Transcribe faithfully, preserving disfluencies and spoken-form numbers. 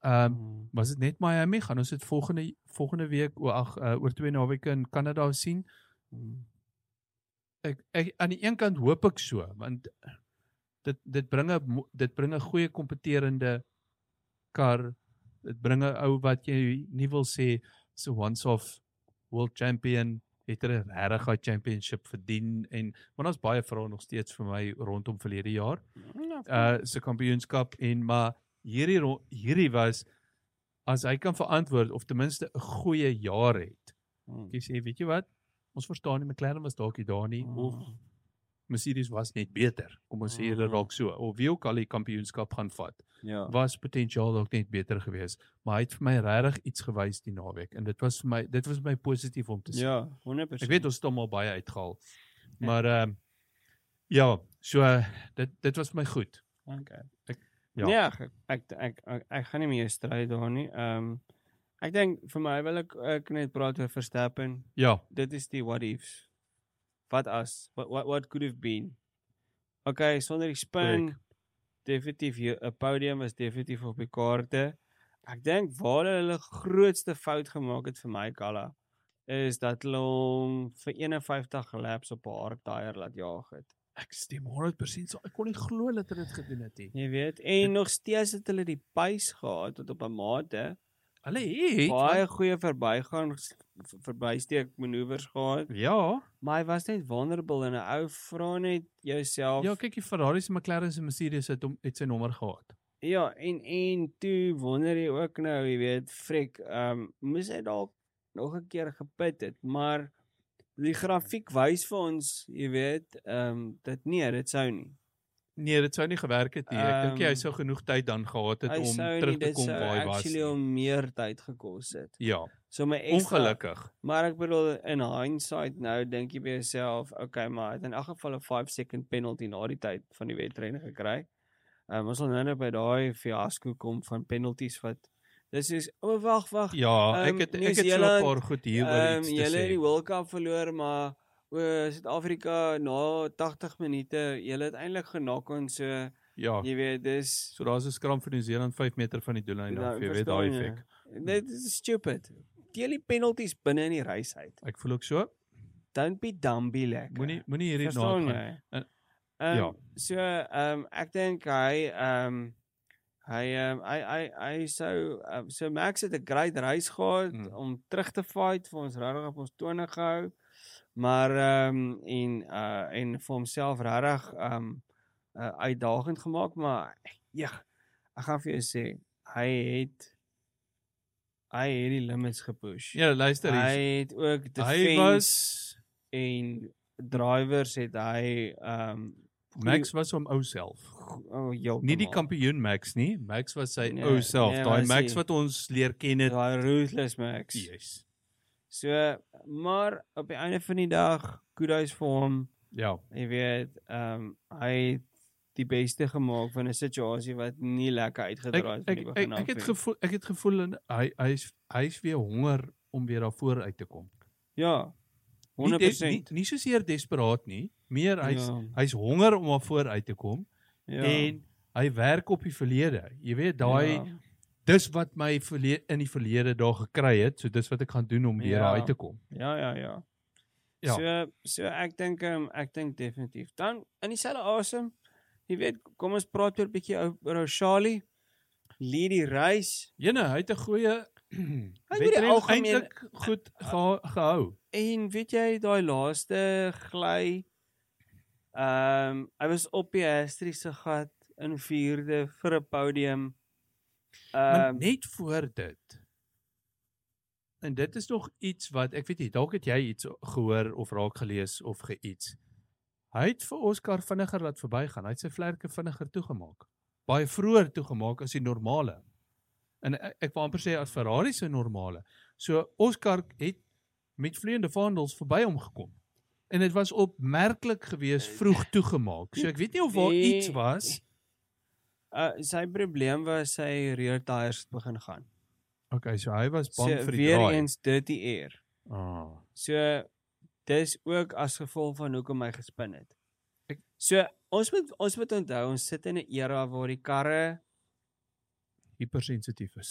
Um, hmm. Was dit net Miami? Gaan ons dit volgende, volgende week, o, ag, uh, oor twee naweke in Canada sien? Hmm. Ek, ek, aan die een kant hoop ek so, want dit, dit bring 'n dit bring 'n goeie kompeterende kar, dit bring 'n ou wat jy nie wil sê, so once-off world champion, het er 'n regtig championship verdien, en, want ons baie vrae nog steeds vir my rondom verlede jaar, uh, se kampioenskap, en, maar hierdie, hierdie was, as hy kan verantwoord, of ten minste 'n goeie jaar het, hmm. jy sê, weet jy wat, ons verstaan nie, McLaren was dalk nie daar nie, hmm. of Mercedes was net beter, kom ons sê dit raak so, of wie ook al die kampioenskap gaan vat, ja. was potensiaal ook net beter gewees, maar hy het vir my regtig iets gewys die naweek, en dit was vir my, dit was vir my positief om te sê. Ja, honderd persent. Ek weet, ons het hom al baie uitgehaal, ja. maar, um, ja, so, dit, dit was vir my goed. Okay. Ek, ja, nee, ek, ek, ek, ek, ek gaan nie meer stryd daar nie, um, ek denk, vir my wil ek, ek net praat oor Verstappen, ja. dit is die what ifs, wat as, what, what, what could have been. Okay, sonder die spin, Correct. definitief, 'n podium was definitief op die kaarte. Ek dink waar hulle grootste fout gemaak het vir my, Kalla, is dat hulle hom vir eenenvyftig laps op 'n hard tyre laat jaag het. Ek stem honderd persent so, ek kon nie glo dat hulle dit gedoen het nie. Jy weet, en het, nog steeds het hulle die pace gehad, tot op 'n mate, hulle het, baie goeie verbygaan, verbysteek manoeuvres gehad. Ja. Maar hy was net vulnerable, en 'n ou vra net jouself. Ja, kyk, die Ferraris en McLaren's en Mercedes het, om, het sy nommer gehad. Ja, en, en toe wonder jy ook nou, jy weet, frik, um, moes hy dalk nog 'n keer gepit het, maar die grafiek wys vir ons, jy weet, um, dit nie, dit sou nie. Nee, dit sou nie gewerk het nie. Ek dink um, hy sou genoeg tyd dan gehad het om terug te kom waar hy was. Hy sou om meer tyd gekos het. Ja, so my extra, ongelukkig. Maar ek bedoel, in hindsight nou, dink jy by jouself, okay, maar hy het in elk geval 'n five second penalty na die tyd van die wedren gekry. Um, ons sal nou nou by daai fiasco kom van penalties wat, dis is, oh, wag, wag. Ja, um, ek het, ek het so 'n paar goed hier oor um, iets te sê. Julle het die World Cup verloor, maar o, Suid-Afrika na tagtig minute, julle het eintlik genak ons, so, ja, jy weet, dis, so daar is 'n skram vir Nieu-Seeland vyf meter van die doellyn af, jy weet daai effek. Dit is stupid. Deel die penalties binne in die reis uit. Ek voel ook so. Don't be dumb, be lekker. Moenie moenie hierdie nagaan. En, um, ja. So, um, ek dink hy, um, hy, um, hy, hy, hy sou, um, so Max het 'n great reis gehad, hmm. om terug te fight, vir ons regtig op ons tone gehou, maar, um, en, uh, en vir homself regtig, um, uh, uitdagend gemaak, maar, ja, ek gaan vir jou sê, hy het, hy het die limits gepush. Ja, luister, hy het ook defense, was, en drivers het hy, um, Max was hom ou self. Oh, nie die kampioen Max nie, Max was sy nee, ou self, nee, daai Max wat ons leer ken het. Daai ruthless Max. Yes. So, maar op die einde van die dag, kudos vir hom. Ja. Jy weet, um, hy het die beste gemaak van 'n situasie wat nie lekker uitgedraai het van die begin af. Ek, ek, ek het gevoel, ek het gevoel en hy hy is hy is weer honger om weer daarvoor uit te kom. Ja. honderd persent. Nie, nie, nie soseer desperaat nie, meer hy's ja. hy's honger om daarvoor uit te kom. Ja. En hy werk op die verlede. Jy weet, daai ja. dis wat my verlede, in die verlede daar gekry het, so dis wat ek gaan doen om weer ja. uit te kom. Ja, ja, ja. ja. So so ek dink um, ek dink definitief. Dan in dieselfde asem, jy weet, kom ons praat weer 'n bietjie oor Charlie. Lead die race. Jene, hy het 'n goeie hy het die algemeen goed geha gehou. En weet jy, daai laaste gly, ehm um, hy was op die Astri se gat in vierde vir 'n podium. Um, net voor dit. En dit is nog iets wat, ek weet nie, dalk het jy iets gehoor of raak gelees of geiets. Hy het vir Oscar vinniger laat verbygaan. Hy het sy vlerke vinniger toegemaak. Baie vroeër toegemaak as die normale. En ek, ek wil amper sê as Ferrari se normale. So Oscar het met vleiende vaandels verby hom gekom. En dit was opmerklik geweest vroeg toegemaak. So ek weet nie of daar iets was. Uh, sy probleem was sy rear tires begin gaan. Okay, so hy was bang so, vir die weer draai. Weer eens dirty air. Ah. So dis ook as gevolg van hoekom hy gespin het. Ek, so ons moet ons moet onthou, ons sit in 'n era waar die karre hypersensitief is.